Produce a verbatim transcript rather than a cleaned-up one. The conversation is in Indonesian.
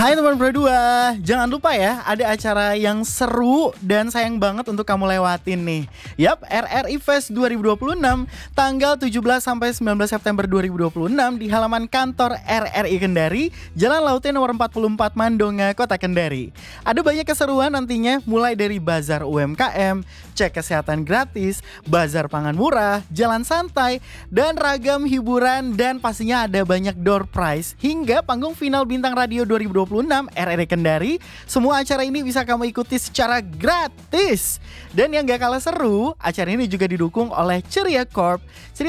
Hai teman Pro dua, jangan lupa ya ada acara yang seru dan sayang banget untuk kamu lewatin nih. Yap, R R I Fest dua ribu dua puluh enam tanggal tujuh belas sampai sembilan belas September dua ribu dua puluh enam di halaman kantor R R I Kendari, Jalan Lautnya nomor empat puluh empat Mandonga, Kota Kendari. Ada banyak keseruan nantinya, mulai dari bazar U M K M, cek kesehatan gratis, bazar pangan murah, jalan santai, dan ragam hiburan, dan pastinya ada banyak door prize hingga panggung final Bintang Radio dua ribu dua puluh enam R R I Kendari. Semua acara ini bisa kamu ikuti secara gratis. Dan yang gak kalah seru, acara ini juga didukung oleh Ceria Corp. Ceria